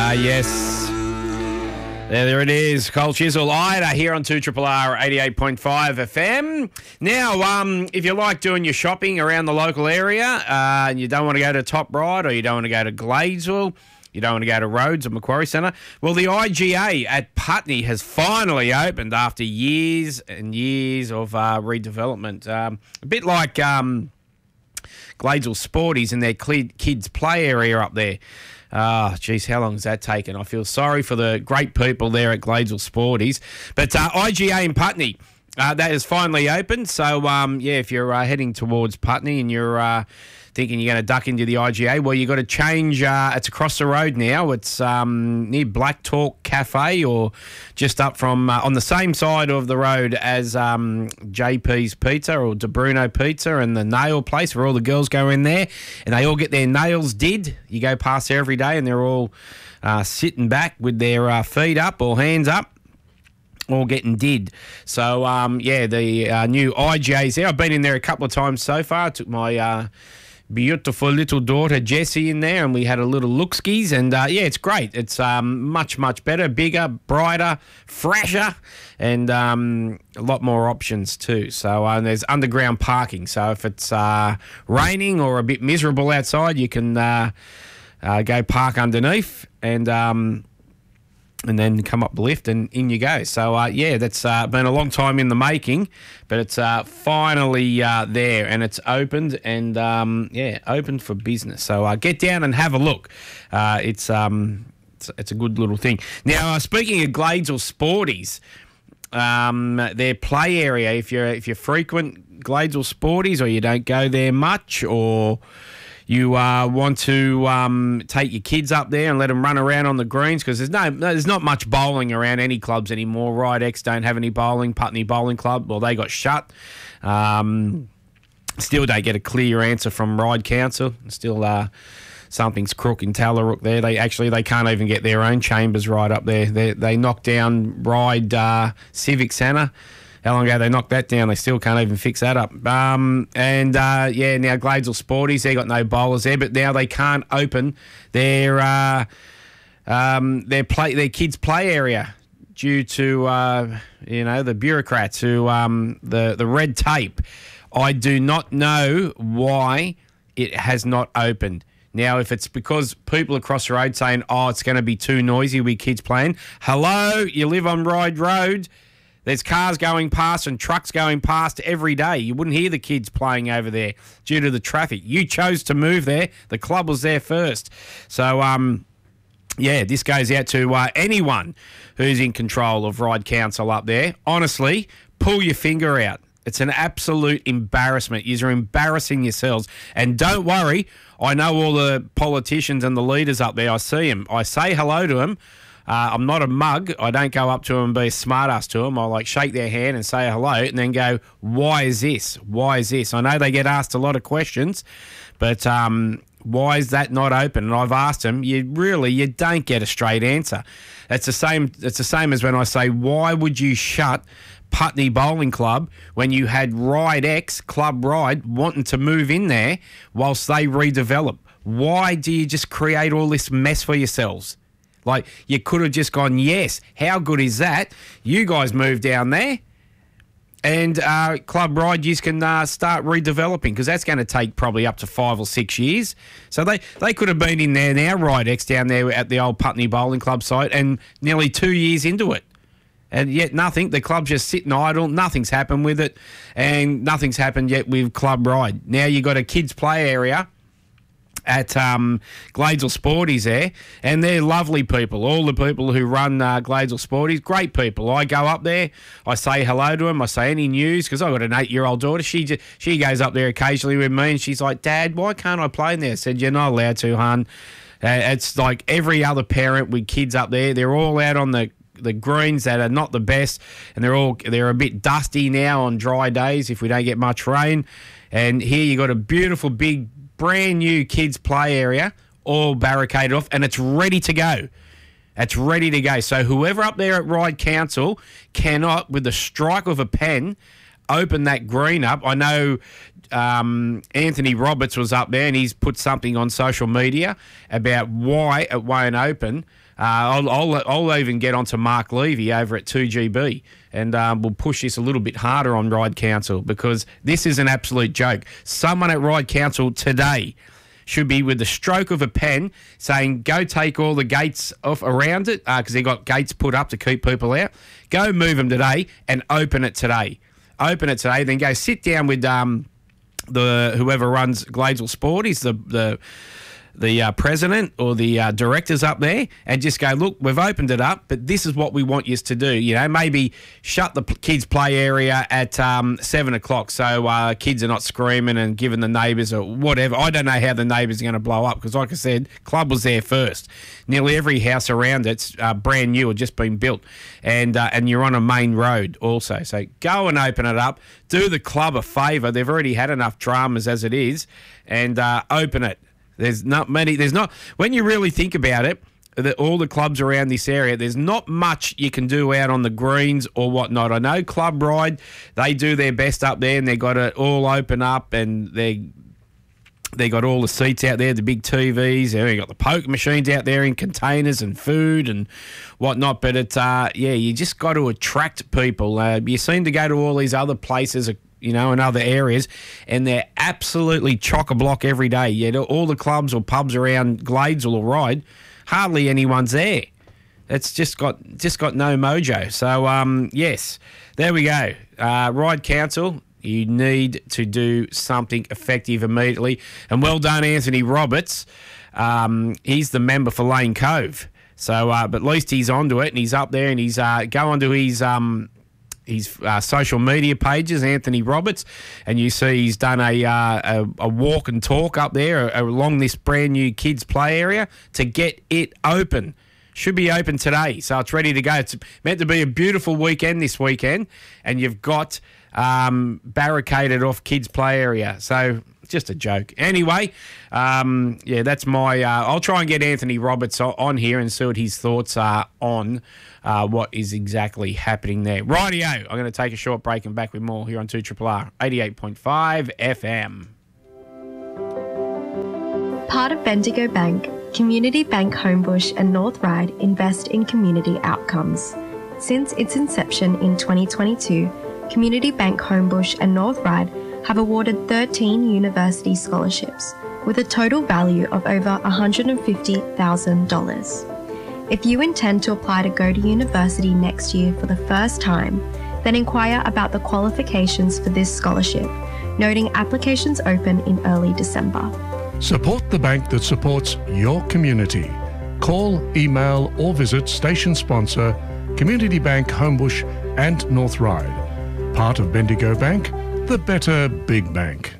Yes. There it is. Cole Chisel, Ida here on 2RRR 88.5 FM. Now, if you like doing your shopping around the local area and you don't want to go to Top Ryde or you don't want to go to Gladesville, you don't want to go to Rhodes or Macquarie Centre, well, the IGA at Putney has finally opened after years and years of redevelopment. A bit like Gladesville Sporties and their kids' play area up there. Geez, how long has that taken? I feel sorry for the great people there at Gladesville Sporties. But IGA in Putney, that is finally open. So, if you're heading towards Putney and you're thinking you're going to duck into the IGA, well, you've got to change. It's across the road now. It's near Black Talk Cafe or just up from on the same side of the road as JP's Pizza or De Bruno Pizza and the nail place where all the girls go in there and they all get their nails did. You go past there every day and they're all sitting back with their feet up or hands up, all getting did. So, the new IGA's there. I've been in there a couple of times so far. I took my beautiful little daughter Jessie in there and we had a little look-skis and it's great. It's much, much better, bigger, brighter, fresher and a lot more options too. So there's underground parking. So if it's raining or a bit miserable outside, you can go park underneath and then come up the lift and in you go. So, that's been a long time in the making, but it's finally there and it's opened and, opened for business. So get down and have a look. It's a good little thing. Now, speaking of Gladesville Sporties, their play area, if you frequent Gladesville Sporties or you don't go there much or you want to take your kids up there and let them run around on the greens because there's not much bowling around any clubs anymore. Ryde X don't have any bowling. Putney Bowling Club, well, they got shut. Still don't get a clear answer from Ryde Council. Still something's crook in Tallarook there. They can't even get their own chambers right up there. They knocked down Ryde Civic Centre. How long ago they knocked that down? They still can't even fix that up. Now Gladesville Sporties, they got no bowlers there, but now they can't open their kids' play area due to the bureaucrats who the red tape. I do not know why it has not opened. Now, if it's because people across the road saying, it's going to be too noisy with kids playing. Hello, you live on Ryde Road. There's cars going past and trucks going past every day. You wouldn't hear the kids playing over there due to the traffic. You chose to move there. The club was there first. So, this goes out to anyone who's in control of Ryde Council up there. Honestly, pull your finger out. It's an absolute embarrassment. You're embarrassing yourselves. And don't worry, I know all the politicians and the leaders up there. I see them. I say hello to them. I'm not a mug. I don't go up to them and be a smartass to them. I shake their hand and say hello and then go, why is this? Why is this? I know they get asked a lot of questions, but why is that not open? And I've asked them, you don't get a straight answer. It's the same as when I say, why would you shut Putney Bowling Club when you had Ryde X, Club Ryde, wanting to move in there whilst they redevelop? Why do you just create all this mess for yourselves? You could have just gone, yes, how good is that? You guys move down there and Club Ryde, you can start redeveloping because that's going to take probably up to 5 or 6 years. So they could have been in there now, Ryde X down there at the old Putney Bowling Club site and nearly 2 years into it. And yet nothing. The club's just sitting idle. Nothing's happened with it and nothing's happened yet with Club Ryde. Now you've got a kids' play area at Gladesville Sporties there, and they're lovely people. All the people who run Gladesville Sporties, great people. I go up there, I say hello to them, I say any news, because I've got an 8-year-old daughter. She goes up there occasionally with me, and she's like, Dad, why can't I play in there? I said, you're not allowed to, hon. It's like every other parent with kids up there. They're all out on the greens that are not the best, and they're a bit dusty now on dry days if we don't get much rain. And here you got a beautiful big brand new kids play area all barricaded off and it's ready to go. It's ready to go. So whoever up there at Ryde Council cannot, with the stroke of a pen, open that green up. I know Anthony Roberts was up there and he's put something on social media about why it won't open. I'll even get onto Mark Levy over at 2GB, and we'll push this a little bit harder on Ryde Council, because this is an absolute joke. Someone at Ryde Council today should be, with the stroke of a pen, saying, go take all the gates off around it, because they've got gates put up to keep people out. Go move them today and open it today. Open it today, then go sit down with the whoever runs Gladesville Sport. He's the president or the directors up there, and just go, look, we've opened it up, but this is what we want you to do. You know, maybe shut the kids' play area at 7 o'clock so kids are not screaming and giving the neighbours or whatever. I don't know how the neighbours are going to blow up, because, like I said, club was there first. Nearly every house around it's brand new or just been built, and you're on a main road also. So go and open it up. Do the club a favour. They've already had enough dramas as it is, and open it. There's not many. When you really think about it, all the clubs around this area, there's not much you can do out on the greens or whatnot. I know Club Ryde, they do their best up there, and they got it all open up, and they got all the seats out there, the big TVs. They got the poker machines out there in containers and food and whatnot. But it's you just got to attract people. You seem to go to all these other places, you know, in other areas, and they're absolutely chock-a-block every day. Yet all the clubs or pubs around Gladesville or Ryde, hardly anyone's there. It's just got no mojo. So, yes, there we go. Ryde Council, you need to do something effective immediately. And well done, Anthony Roberts. He's the member for Lane Cove. So, but at least he's onto it, and he's up there, and he's go onto his social media pages, Anthony Roberts, and you see he's done a walk and talk up there along this brand new kids play area to get it open. Should be open today, so it's ready to go. It's meant to be a beautiful weekend this weekend, and you've got barricaded off kids play area. So just a joke. Anyway, that's my... I'll try and get Anthony Roberts on here and see what his thoughts are on what is exactly happening there. Rightio, I'm going to take a short break and back with more here on 2RRR 88.5 FM. Part of Bendigo Bank, Community Bank Homebush and North Ryde invest in community outcomes. Since its inception in 2022, Community Bank Homebush and North Ryde have awarded 13 university scholarships with a total value of over $150,000. If you intend to apply to go to university next year for the first time, then inquire about the qualifications for this scholarship, noting applications open in early December. Support the bank that supports your community. Call, email or visit station sponsor Community Bank Homebush and North Ryde. Part of Bendigo Bank, the better big bank.